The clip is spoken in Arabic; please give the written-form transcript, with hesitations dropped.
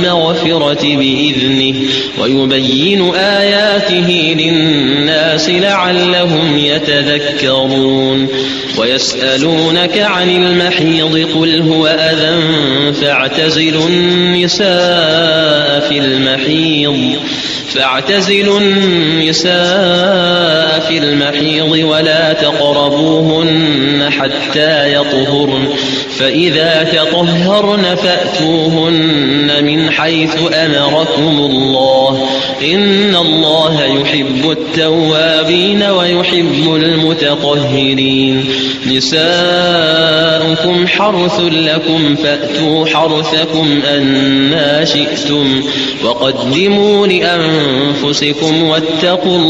المغفرة بإذنه ويبين آياته للناس لعلهم يتذكرون ويسألونك عن المحيض قل هو أذى فاعتزلوا النساء في المحيض ولا تقربوهن حتى يطهرن فإذا تطهرن فأتوهن من حيث أمركم الله إن الله يحب التوابين ويحب المتطهرين نساؤكم حرث لكم فأتوا حرثكم أنى شئتم وقدموا لأنفسكم واتقوا